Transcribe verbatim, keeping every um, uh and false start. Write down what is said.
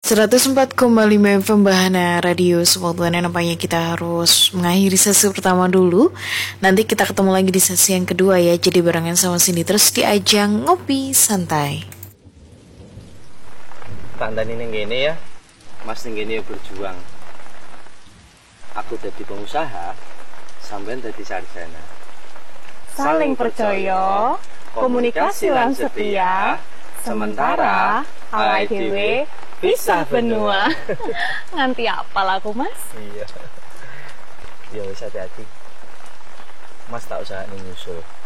seratus empat koma lima F M Bahana Radio Sebetulnya nampaknya kita harus mengakhiri sesi pertama dulu. Nanti kita ketemu lagi di sesi yang kedua ya. Jadi barengan sama Cindy terus di ajang Ngopi Santai. Tandani ning kene ya. Mas ning kene berjuang. Aku jadi pengusaha, sampean jadi sarjana. Saling percaya, komunikasi lan setia, sementara awake dhewe pisah benua. Nganti apal aku, Mas? Iya. Ya wis hati-hati. Mas tak usah nyusul.